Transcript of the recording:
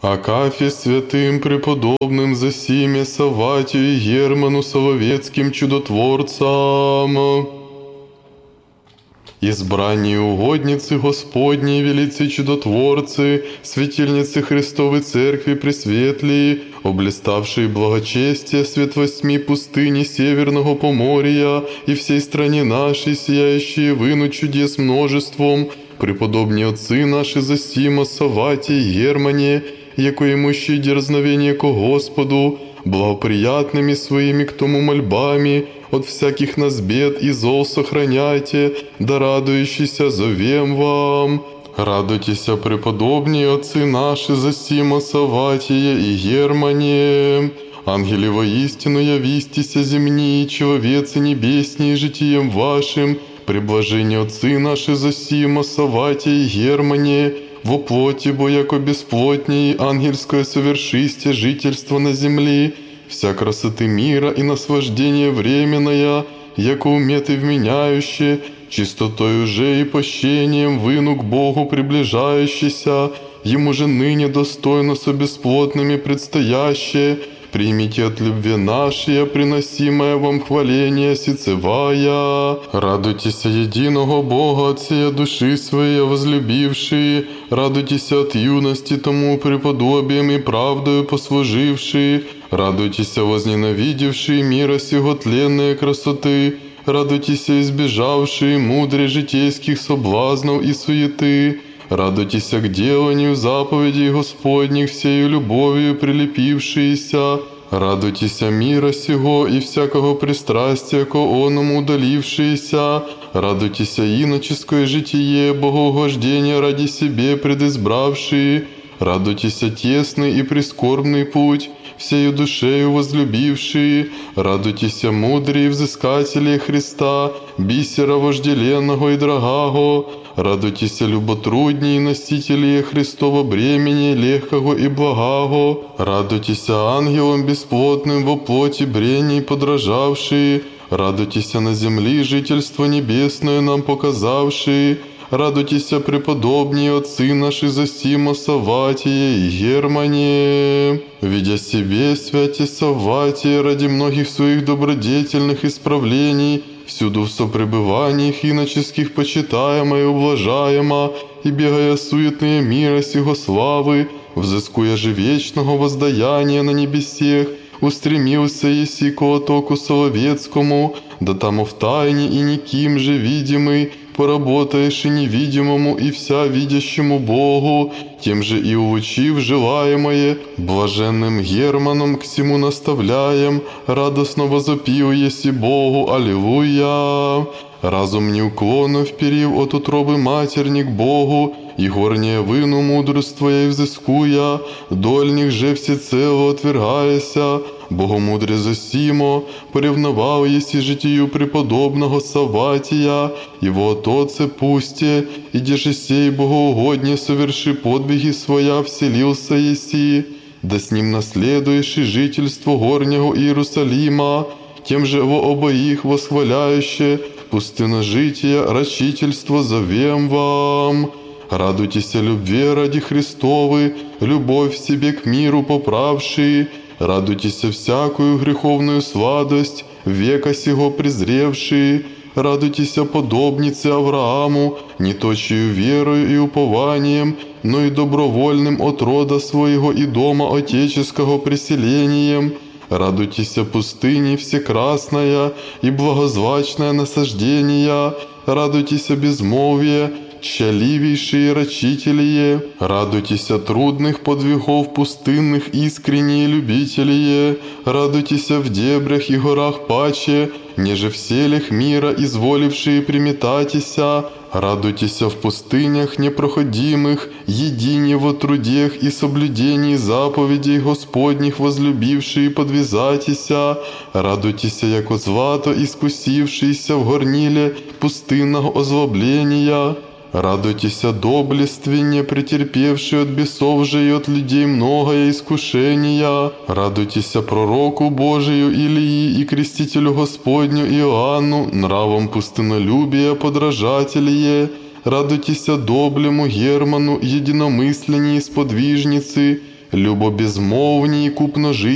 Акафе святым преподобным Зосиме Савватию и Герману Соловецким чудотворцам, избранные угодницы Господней, велицы чудотворцы, светильницы Христовой Церкви Пресветлии, облиставшие благочестие свет 8 пустыни Северного Поморья и всей стране нашей, сияющие выну чудес множеством, преподобные отцы наши Зосима, Савватий и Германе, яко имущие дерзновение ко Господу, благоприятными своими к тому мольбами, от всяких нас бед и зол сохраняйте, да радующийся зовем вам. Радуйтесь, преподобные отцы наши Зосима, Савватия и Германе. Ангели воистину явистися земни, человецы небесни житием вашим, преблажение отцы наши Зосима, Савватия и Германе, во плоти, бо яко бесплотней ангельское совершисте жительство на земли, вся красоты мира и наслаждение временное, яко уметы вменяюще, чистотой уже и пощением выну к Богу приближающийся, Ему же ныне достойно со бесплотными предстоящее, примите от любви нашей, приносимое вам хваление сицевая. Радуйтесь единого Бога от сия души своей возлюбившие, радуйтесь от юности тому преподобием и правдою послужившие, радуйтесь возненавидевшие мира сего тленные красоты, радуйтесь избежавшие мудрых житейских соблазнов и суеты, радуйтесь к деланию заповедей Господних всею любовью прилепившиеся, радуйтесь мира сего и всякого пристрастия ко оному удалившиеся, радуйтесь иноческое житие, богоугождение ради себе предизбравшие, радуйтесь тесный и прискорбный путь, всею душею возлюбившие, радуйтесь мудрые взыскатели Христа, бисера вожделенного и дорогого, радуйтесь люботрудней носители Христова бремени легкого и благого, радуйтесь ангелам бесплотным во плоти брений подражавшие, радуйтесь на земли жительство небесное нам показавшие, радуйтесь преподобные отцы наши Зосима, Савватия и Германе. Видя себе святе Савватия ради многих своих добродетельных исправлений, всюду в сопребываниях иноческих почитаема и ублажаема, и бегая суетные мира сего славы, взыскуя же вечного воздаяния на небесех, устремился еси ко отоку Соловецкому, да там в тайне и никим же видимый, поработаешь и невидимому и вся видящему Богу, тем же и улучив желаемое, блаженным Германом к сему наставляем, радостно возопил еси Богу, аллилуйя. Разум неуклонно вперив от утробы матерник Богу, и горнее выну мудрствуя и взыскуя, дольних же всецело отвергаяся, Богомудре Зосимо, поревновал еси житию преподобного Савватия, его отоце пусте, и деже сей богоугодне соверши подвиги своя вселился еси, да с ним наследуешь и жительство горнего Иерусалима, тем же во обоих восхваляюще, пустыножитие, рачительство зовем вам. Радуйтесь любви ради Христовы, любовь в себе к миру поправшие, радуйтесь всякую греховную сладость, века сего презревшие, радуйтесь подобнице Аврааму, не точию верою и упованием, но и добровольным от рода своего и дома отеческого преселением, радуйтесь пустыни всекрасная и благозвачное насаждение, радуйтесь безмолвие, тщаливейшие рачителие, радуйтесь трудных подвигов пустынных искренние любителие, радуйтесь в дебрях и горах паче, неже в селях мира изволившие приметатися, радуйтесь в пустынях непроходимых, едине во трудех и соблюдении заповедей Господних возлюбившие подвязатися, радуйтесь, яко злато искусившийся в горниле пустынного озлобления, радуйтесь доблественно претерпевшие от бесов же и от людей многое искушения, радуйтесь пророку Божию Илии и крестителю Господню Иоанну, нравом пустынолюбия подражателие, радуйтесь доблему Герману, единомысленней сподвижницы, любо безмовній, купно